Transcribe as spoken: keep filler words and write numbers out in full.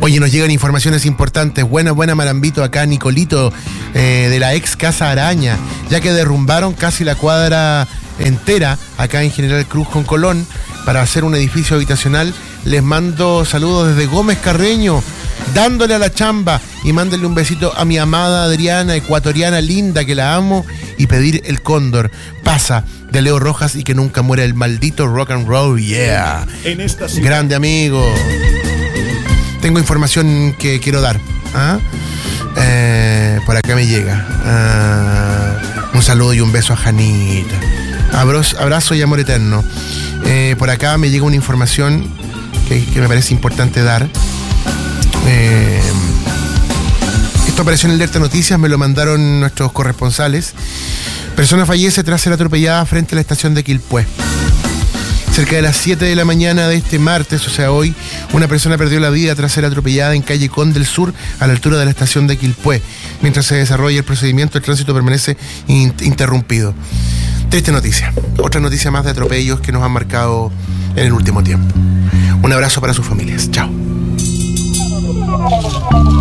Oye, nos llegan informaciones importantes. Buena, buena, Marambito. Acá Nicolito, eh, de la ex Casa Araña, ya que derrumbaron casi la cuadra entera acá en General Cruz con Colón para hacer un edificio habitacional. Les mando saludos desde Gómez Carreño, dándole a la chamba, y mándenle un besito a mi amada Adriana, ecuatoriana linda, que la amo, y pedir el cóndor. Pasa, de Leo Rojas, y que nunca muera el maldito rock and roll, yeah. En esta ciudad. Grande amigo. Tengo información que quiero dar. ¿Ah? Eh, por acá me llega. Ah, un saludo y un beso a Janita. Abrazo, abrazo y amor eterno. Eh, por acá me llega una información que, que me parece importante dar. Eh, esto apareció en Alerta Noticias, me lo mandaron nuestros corresponsales. Persona fallece tras ser atropellada frente a la estación de Quilpué. Cerca de las siete de la mañana de este martes, o sea hoy, una persona perdió la vida tras ser atropellada en calle Con del Sur, a la altura de la estación de Quilpué. Mientras se desarrolla el procedimiento, el tránsito permanece in- interrumpido. Triste noticia. Otra noticia más de atropellos que nos han marcado en el último tiempo. Un abrazo para sus familias. Chao.